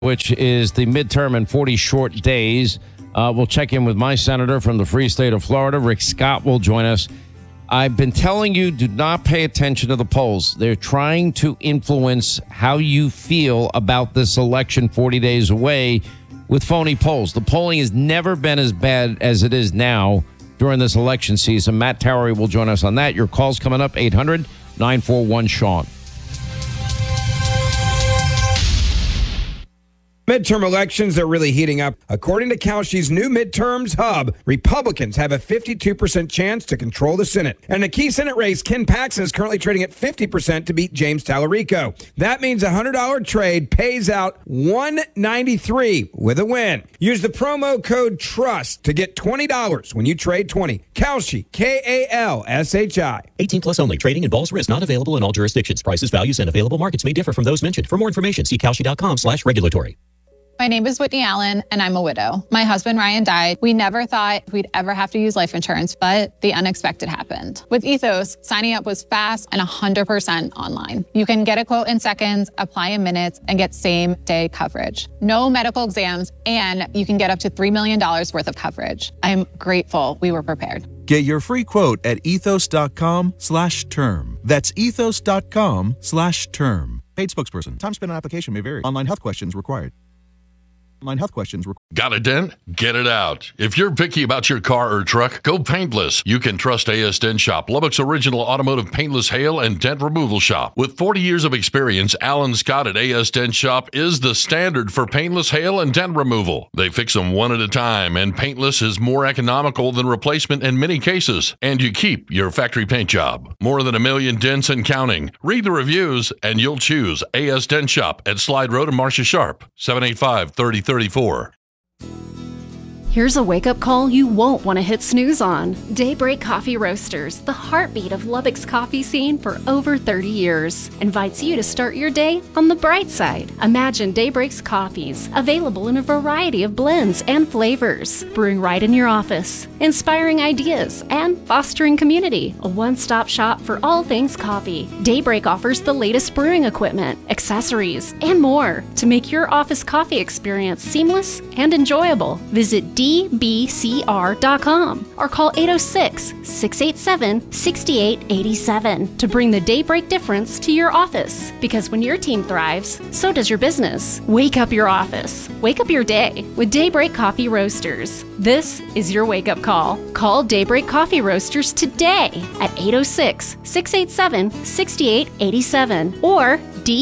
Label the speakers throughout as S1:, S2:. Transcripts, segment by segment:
S1: which is the midterm in 40 short days. We'll check in with my senator from the free state of Florida. Rick Scott will join us. I've been telling you, do not pay attention to the polls. They're trying to influence how you feel about this election 40 days away with phony polls. The polling has never been as bad as it is now during this election season. Matt Towery will join us on that. Your call's coming up, 800-941-SEAN.
S2: Midterm elections are really heating up. According to Kalshi's new Midterms Hub, Republicans have a 52% chance to control the Senate. And in a key Senate race, Ken Paxton is currently trading at 50% to beat James Tallarico. That means a $100 trade pays out $193 with a win. Use the promo code TRUST to get $20 when you trade 20. Kalshi, Kalshi.
S3: 18 plus only. Trading involves risk. Not available in all jurisdictions. Prices, values, and available markets may differ from those mentioned. For more information, see Kalshi.com/regulatory.
S4: My name is Whitney Allen, and I'm a widow. My husband, Ryan, died. We never thought we'd ever have to use life insurance, but the unexpected happened. With Ethos, signing up was fast and 100% online. You can get a quote in seconds, apply in minutes, and get same-day coverage. No medical exams, and you can get up to $3 million worth of coverage. I'm grateful we were prepared.
S5: Get your free quote at ethos.com/term. That's ethos.com/term. Paid spokesperson. Time spent on application may vary. Online health questions required.
S6: Got a dent? Get it out. If you're picky about your car or truck, go paintless. You can trust A.S. Dent Shop, Lubbock's original automotive paintless hail and dent removal shop. With 40 years of experience, Alan Scott at A.S. Dent Shop is the standard for paintless hail and dent removal. They fix them one at a time, and paintless is more economical than replacement in many cases. And you keep your factory paint job. More than 1 million dents and counting. Read the reviews, and you'll choose A.S. Dent Shop at Slide Road in Marcia Sharp, 785-3034.
S7: Here's a wake-up call you won't want to hit snooze on. Daybreak Coffee Roasters, the heartbeat of Lubbock's coffee scene for over 30 years, invites you to start your day on the bright side. Imagine Daybreak's coffees, available in a variety of blends and flavors, brewing right in your office, inspiring ideas, and fostering community. A one-stop shop for all things coffee. Daybreak offers the latest brewing equipment, accessories, and more to make your office coffee experience seamless and enjoyable. Visit dbcr.com or call 806-687-6887 to bring the Daybreak difference to your office. Because when your team thrives, so does your business. Wake up your office. Wake up your day with Daybreak Coffee Roasters. This is your wake-up call. Call Daybreak Coffee Roasters today at 806-687-6887 or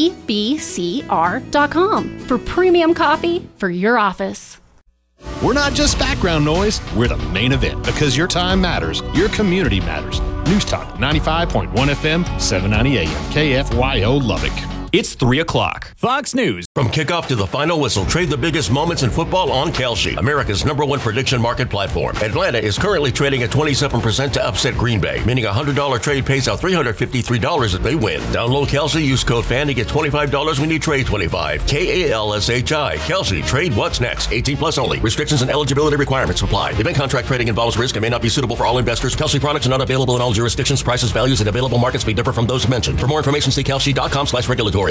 S7: dbcr.com for premium coffee for your office.
S8: We're not just background noise, we're the main event because your time matters, your community matters. News Talk 95.1 FM, 790 AM, KFYO Lubbock.
S9: It's 3 o'clock. Fox News.
S10: From kickoff to the final whistle, trade the biggest moments in football on Kalshi, America's #1 prediction market platform. Atlanta is currently trading at 27% to upset Green Bay, meaning a $100 trade pays out $353 if they win. Download Kalshi, use code FAN to get $25 when you trade 25. KALSHI. Kalshi. Trade what's next. 18 plus only. Restrictions and eligibility requirements apply. Event contract trading involves risk and may not be suitable for all investors. Kalshi products are not available in all jurisdictions. Prices, values, and available markets may differ from those mentioned. For more information, see kalshi.com/regulatory.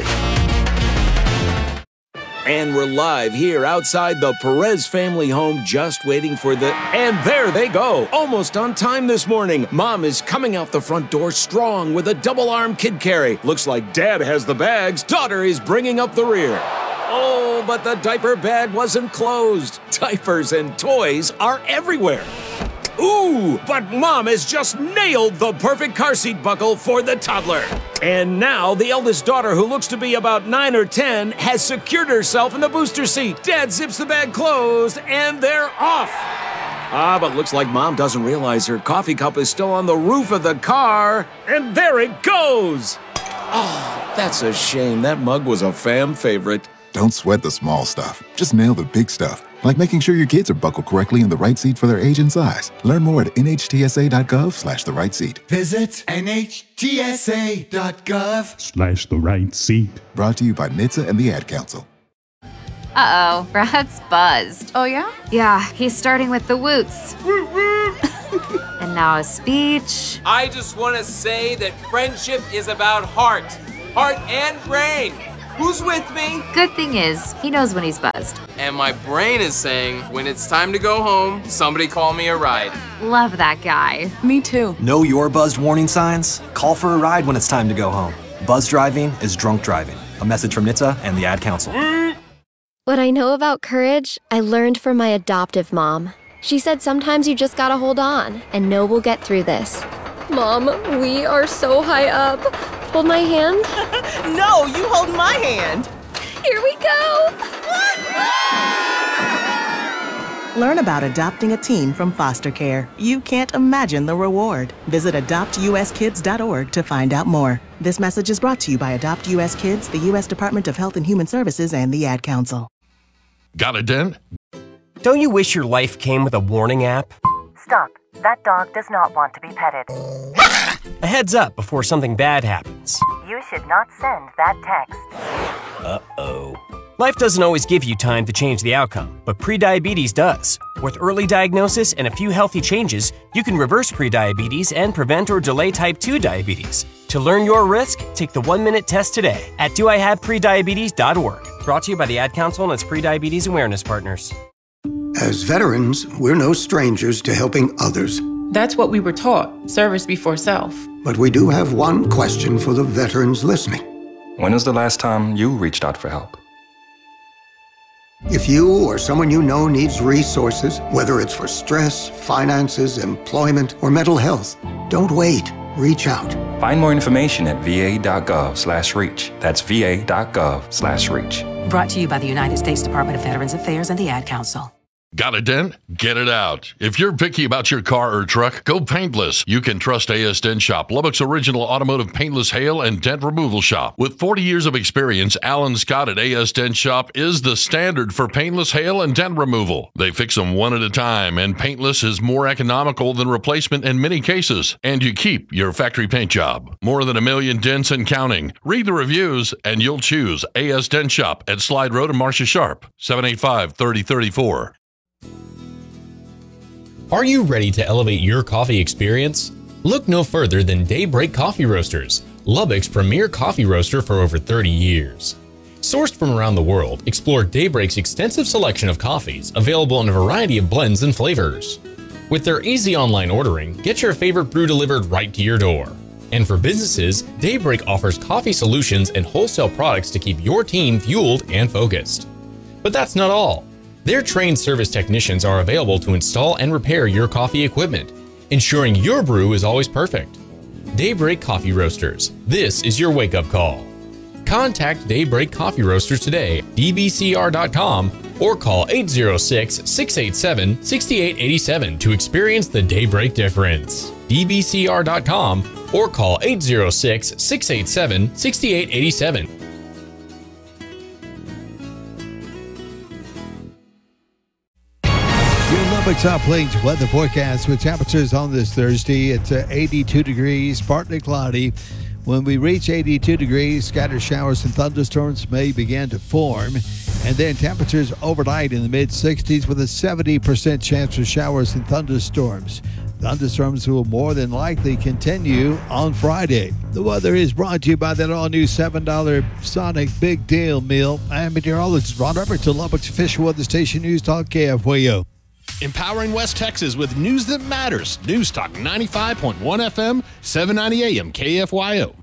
S11: And we're live here outside the Perez family home, just waiting for and there they go, almost on time this morning. Mom is coming out the front door strong with a double-arm kid carry. Looks like Dad has the bags. Daughter is bringing up the rear. Oh, but the diaper bag wasn't closed. Diapers and toys are everywhere. Ooh, but Mom has just nailed the perfect car seat buckle for the toddler. And now the eldest daughter, who looks to be about 9 or 10, has secured herself in the booster seat. Dad zips the bag closed, and they're off. But looks like Mom doesn't realize her coffee cup is still on the roof of the car. And there it goes. Oh, that's a shame. That mug was a fam favorite.
S12: Don't sweat the small stuff. Just nail the big stuff. Like making sure your kids are buckled correctly in the right seat for their age and size. Learn more at nhtsa.gov/the right seat.
S13: Visit nhtsa.gov/the
S12: right seat. Brought to you by NHTSA and the Ad Council.
S14: Uh-oh, Brad's buzzed.
S15: Oh, yeah?
S14: Yeah, he's starting with the woots. And now a speech.
S16: I just want to say that friendship is about heart and brain.
S13: Who's with me?
S14: Good thing is, he knows when he's buzzed.
S13: And my brain is saying, when it's time to go home, somebody call me a ride.
S14: Love that guy.
S15: Me too.
S16: Know your buzzed warning signs? Call for a ride when it's time to go home. Buzz driving is drunk driving. A message from NHTSA and the Ad Council.
S17: What I know about courage, I learned from my adoptive mom. She said sometimes you just gotta hold on and know we'll get through this. Mom, we are so high up. Hold my hand.
S15: No, you hold my hand.
S17: Here we go.
S15: Learn about adopting a teen from foster care. You can't imagine the reward. Visit adoptuskids.org to find out more. This message is brought to you by Adopt US Kids, the U.S. Department of Health and Human Services, and the Ad Council.
S6: Got a dent?
S18: Don't you wish your life came with a warning app?
S19: Stop. That dog does not want to be petted.
S18: A heads up before something bad happens.
S19: You should not send that text.
S18: Uh-oh. Life doesn't always give you time to change the outcome, but prediabetes does. With early diagnosis and a few healthy changes, you can reverse prediabetes and prevent or delay type 2 diabetes. To learn your risk, take the 1-minute test today at doihaveprediabetes.org. Brought to you by the Ad Council and its prediabetes awareness partners.
S20: As veterans, we're no strangers to helping others.
S21: That's what we were taught, service before self.
S20: But we do have one question for the veterans listening.
S22: When was the last time you reached out for help?
S20: If you or someone you know needs resources, whether it's for stress, finances, employment, or mental health, don't wait. Reach out.
S22: Find more information at va.gov/reach. That's va.gov/reach.
S19: Brought to you by the United States Department of Veterans Affairs and the Ad Council.
S6: Got a dent? Get it out. If you're picky about your car or truck, go paintless. You can trust A.S. Dent Shop, Lubbock's original automotive paintless hail and dent removal shop. With 40 years of experience, Alan Scott at A.S. Dent Shop is the standard for paintless hail and dent removal. They fix them one at a time, and paintless is more economical than replacement in many cases. And you keep your factory paint job. More than 1 million dents and counting. Read the reviews, and you'll choose A.S. Dent Shop at Slide Road and Marcia Sharp, 785-3034.
S9: Are you ready to elevate your coffee experience? Look no further than Daybreak Coffee Roasters, Lubbock's premier coffee roaster for over 30 years. Sourced from around the world, explore Daybreak's extensive selection of coffees available in a variety of blends and flavors. With their easy online ordering, get your favorite brew delivered right to your door. And for businesses, Daybreak offers coffee solutions and wholesale products to keep your team fueled and focused. But that's not all. Their trained service technicians are available to install and repair your coffee equipment, ensuring your brew is always perfect. Daybreak Coffee Roasters, this is your wake-up call. Contact Daybreak Coffee Roasters today, dbcr.com, or call 806-687-6887 to experience the Daybreak difference. dbcr.com, or call 806-687-6887.
S23: Lubbock South Plains weather forecast with temperatures on this Thursday. It's 82 degrees, partly cloudy. When we reach 82 degrees, scattered showers and thunderstorms may begin to form. And then temperatures overnight in the mid-60s with a 70% chance for showers and thunderstorms. Thunderstorms will more than likely continue on Friday. The weather is brought to you by that all-new $7 Sonic Big Deal Meal. I'm meteorologist Ron Everett to Lubbock's official weather station News Talk KFYO.
S8: Empowering West Texas with news that matters. News Talk 95.1 FM, 790 AM KFYO.